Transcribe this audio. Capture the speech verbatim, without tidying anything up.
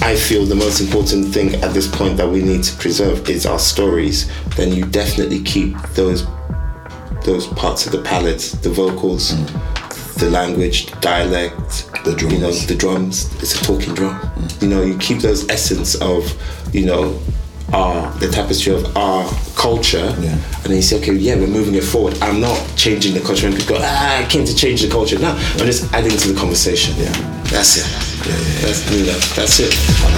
I feel the most important thing at this point that we need to preserve is our stories, then you definitely keep those those parts of the palette, the vocals, mm. the language, the dialect, the drums. You know, the drums. It's a talking drum. Mm. You know, you keep those essence of, you know, our the tapestry of our culture, yeah. and then you say, okay, yeah, we're moving it forward. I'm not changing the culture, and people go, ah, I came to change the culture. No, I'm just adding to the conversation. Yeah, that's it. Yeah, yeah, yeah. That's you know, that's it.